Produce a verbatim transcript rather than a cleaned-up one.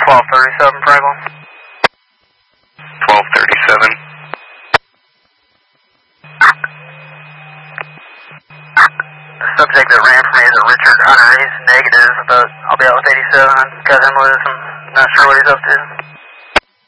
twelve thirty-seven, Franklin. twelve thirty-seven. The subject that ran for me is a Richard Hunter. He's negative, but I'll be out with eighty-seven. Got him loose. I'm not sure what he's up to.